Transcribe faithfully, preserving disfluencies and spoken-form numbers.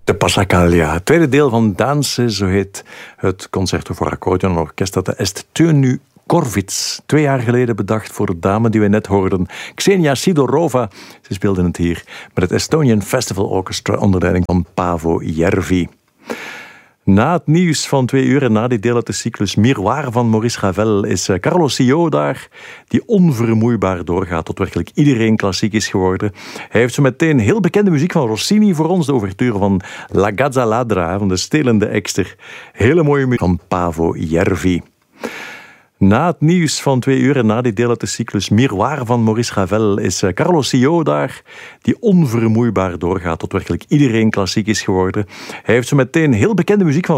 De Passacaglia, het tweede deel van Dansen, zo heet het concerto voor accordeon en orkest dat de Est Teunu Corvitz, twee jaar geleden bedacht voor de dame die we net hoorden, Ksenia Sidorova. Ze speelde het hier met het Estonian Festival Orchestra onder leiding van Paavo Järvi. Na het nieuws van twee uur en na die deel uit de cyclus Miroir van Maurice Ravel is Carlos Sio daar, die onvermoeibaar doorgaat tot werkelijk iedereen klassiek is geworden. Hij heeft zo meteen heel bekende muziek van Rossini voor ons, de ouverture van La Gazza Ladra, van de stelende ekster. Hele mooie muziek van Paavo Järvi. Na het nieuws van twee uur en na die deel uit de cyclus Miroir van Maurice Ravel is Carlos Sio daar, die onvermoeibaar doorgaat tot werkelijk iedereen klassiek is geworden. Hij heeft zo meteen heel bekende muziek van